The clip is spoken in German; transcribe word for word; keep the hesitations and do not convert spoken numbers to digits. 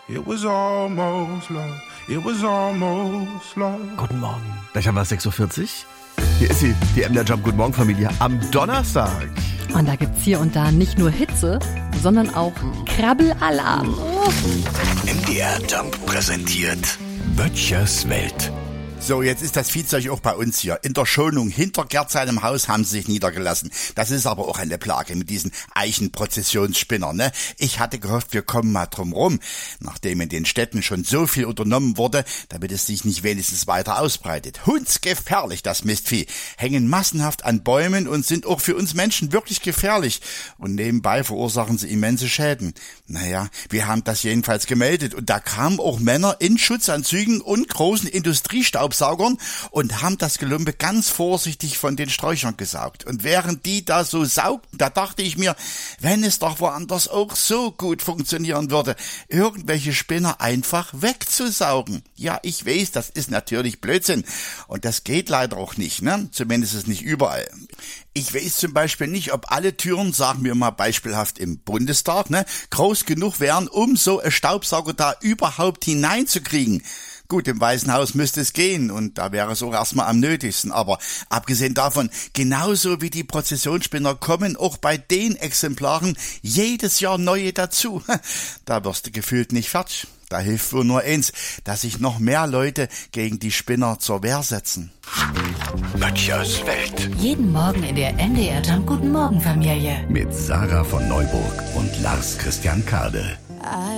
It was almost love. It was almost love. Guten Morgen. Gleich haben wir sechs Uhr vierzig. Hier ist sie, die M D R Jump Guten Morgen Familie am Donnerstag. Und da gibt's hier und da nicht nur Hitze, sondern auch Krabbelalarm. Oh. M D R Jump präsentiert Böttchers Welt. So, jetzt ist das Viehzeug auch bei uns hier. In der Schonung hinter Gerd seinem Haus haben sie sich niedergelassen. Das ist aber auch eine Plage mit diesen Eichenprozessionsspinnern, ne? Ich hatte gehofft, wir kommen mal drum rum, nachdem in den Städten schon so viel unternommen wurde, damit es sich nicht wenigstens weiter ausbreitet. Hundsgefährlich, das Mistvieh. Hängen massenhaft an Bäumen und sind auch für uns Menschen wirklich gefährlich. Und nebenbei verursachen sie immense Schäden. Naja, wir haben das jedenfalls gemeldet. Und da kamen auch Männer in Schutzanzügen und großen Industriestaubsaugern und haben das Gelumpe ganz vorsichtig von den Sträuchern gesaugt. Und während die da so saugten, da dachte ich mir, wenn es doch woanders auch so gut funktionieren würde, irgendwelche Spinner einfach wegzusaugen. Ja, ich weiß, das ist natürlich Blödsinn. Und das geht leider auch nicht, ne? Zumindest ist nicht überall. Ich weiß zum Beispiel nicht, ob alle Türen, sagen wir mal beispielhaft im Bundestag, ne, groß genug wären, um so einen Staubsauger da überhaupt hineinzukriegen. Gut, im Weißen Haus müsste es gehen und da wäre es auch erstmal am nötigsten. Aber abgesehen davon, genauso wie die Prozessionsspinner kommen auch bei den Exemplaren jedes Jahr neue dazu. Da wirst du gefühlt nicht fertig. Da hilft wohl nur eins, dass sich noch mehr Leute gegen die Spinner zur Wehr setzen. Böttchers Welt. Jeden Morgen in der M D R Jump Guten Morgen Familie. Mit Sarah von Neuburg und Lars Christian Kade.